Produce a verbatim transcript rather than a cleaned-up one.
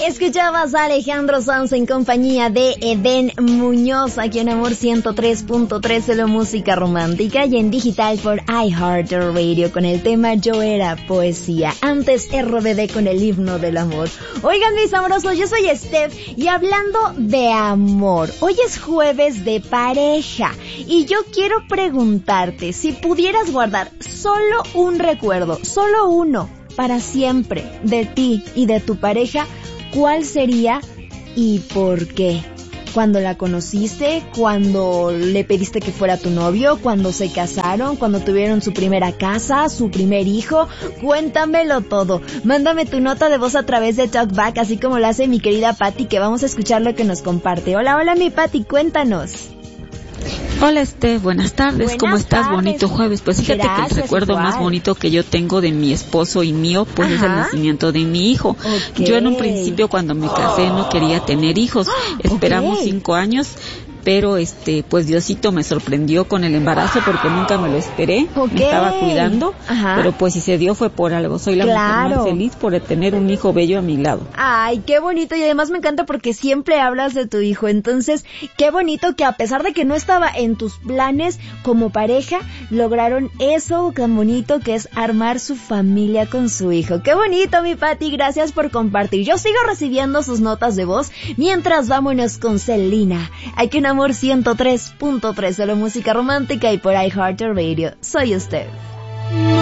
Escuchabas a Alejandro Sanz en compañía de Eden Muñoz, aquí en Amor ciento tres punto tres, solo música romántica, y en digital por iHeartRadio con el tema Yo Era Poesía. Antes R B D con el himno del amor. Oigan, mis amorosos, yo soy Steph y hablando de amor, hoy es jueves de pareja y yo quiero preguntarte si pudieras guardar solo un recuerdo, solo uno, para siempre, de ti y de tu pareja, ¿cuál sería y por qué? ¿Cuándo la conociste? ¿Cuándo le pediste que fuera tu novio? ¿Cuándo se casaron? ¿Cuándo tuvieron su primera casa? ¿Su primer hijo? Cuéntamelo todo. Mándame tu nota de voz a través de TalkBack, así como lo hace mi querida Patti, que vamos a escuchar lo que nos comparte. Hola, hola mi Patti, cuéntanos. Hola Steph, buenas tardes, buenas ¿cómo estás? Tardes. Bonito jueves. Pues fíjate Gracias, que el recuerdo igual. más bonito que yo tengo de mi esposo y mío, pues Ajá. es el nacimiento de mi hijo. Okay. Yo en un principio cuando me casé no quería tener hijos, esperamos okay. cinco años, pero este, pues Diosito me sorprendió con el embarazo porque nunca me lo esperé, okay. me estaba cuidando, Ajá. pero pues si se dio fue por algo, soy la claro. mujer más feliz por tener un hijo bello a mi lado. Ay, qué bonito, y además me encanta porque siempre hablas de tu hijo, entonces qué bonito que a pesar de que no estaba en tus planes como pareja, lograron eso tan bonito que es armar su familia con su hijo. Qué bonito, mi Patti, gracias por compartir. Yo sigo recibiendo sus notas de voz mientras vámonos con Selena. Aquí en Amor ciento tres punto tres, solo música romántica y por iHeartRadio. Soy usted.